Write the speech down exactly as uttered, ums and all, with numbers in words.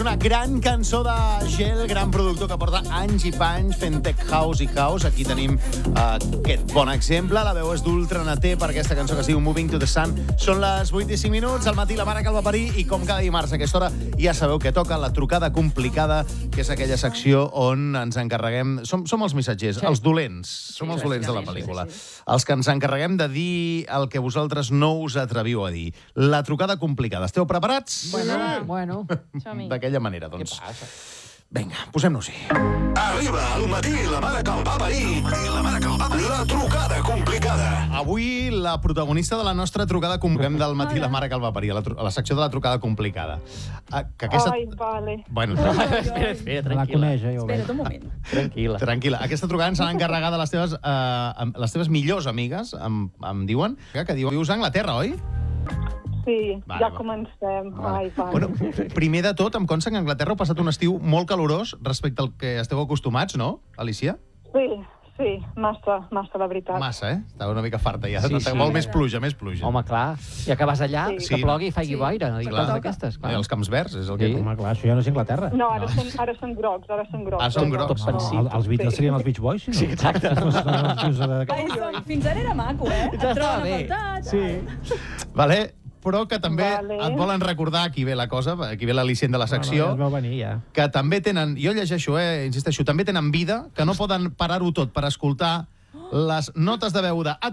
una gran cançó de Gel, gran productor que porta anys i panys fent tech house i house. Aquí tenim uh, aquest bon exemple. La veu és d'Ultra Naté per aquesta cançó que es diu Moving to the Sun. Són les vuit i cinc minuts, al matí la mare que el va parir, i com cada dimarts a aquesta hora ja sabeu que toca la trucada complicada, que és aquella secció on ens encarreguem... Som, som els missatgers, sí. els dolents. Som sí, els dolents de la pel·lícula. Sí, sí. Els que ens encarreguem de dir el que vosaltres no us atreviu a dir. La trucada complicada. Esteu preparats? Bueno, bueno. D'aquella manera, doncs. Què passa? Vinga, posem-nos-hi. Arriba al matí la mare que el va parir. La mare que el va parir. La trucada complicada. Avui la protagonista de la nostra trucada complicada del matí la mare que el va parir, a la, a la secció de la trucada complicada. Uh, que aquesta... Ai, vale. Bueno, espera, espera, tranquil·la. La coneix, ja ho veig. Espera't un moment. Tranquil·la. Tranquil·la. Aquesta trucada ens l'ha encarregat de les teves, uh, les teves millors amigues, em, em diuen, que, que diuen, vius a Anglaterra, oi? Sí, vale, ja comencem. Vale. Ai, vale. Bueno, primer de tot, em consta que a Anglaterra heu passat un estiu molt calorós respecte al que esteu acostumats, no, Alicia? Sí, sí, massa, massa, la veritat. Massa, eh? Estava una mica farta ja. Sí, no, sí. Molt més pluja, més pluja. Home, clar. I acabes allà, Sí. que plogui i faci Sí. boira. Sí, I clar. coses d'aquestes, clar. Eh, els camps verds, és el que... Sí. Sí. Home, clar, això ja no és Anglaterra. No, ara, Són, ara són grocs, ara són grocs. Ah, són grocs. Tot pensit. El, els Beatles Sí. serien els Beach Boys, sí, no? Sí, exacte. Els- els tios de- Ai, som, fins ara era maco, eh? Ja Et estava troben a bé. faltar, Sí. Vale? Però que també Vale. et volen recordar, aquí ve la cosa, aquí ve l'al·licient de la secció, No, no, ja es veu venir, ja. que també tenen, jo llegeixo, eh, insisteixo, també tenen vida, que no poden parar-ho tot per escoltar les notes de veu de